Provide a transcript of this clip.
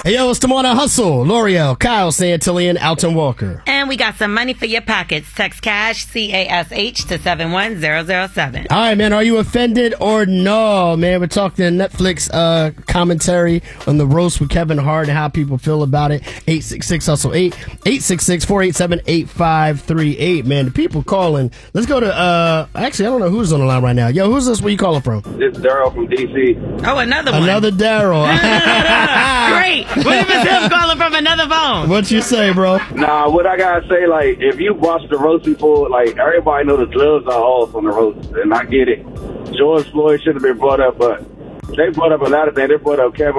Hey, yo, it's Tawana Hustle, L'Oreal, Kyle Santillian, Alton Walker. And we got some money for your pockets. Text cash, CASH, to 71007. All right, man, are you offended or no, man? We're talking Netflix commentary on the roast with Kevin Hart and how people feel about it. 866-HUSTLE-8, 866-487-8538, man. The people calling. Let's go to, actually, I don't know who's on the line right now. Yo, who's this? Where you calling from? This is Daryl from D.C. Oh, another one. Another Daryl. Great. What if it's him calling from another phone? What you say, bro? Nah, what I gotta say, like, if you watch the roast before, like, everybody know the gloves are off on the roast, and I get it. George Floyd should have been brought up, but they brought up a lot of things. They brought up Kevin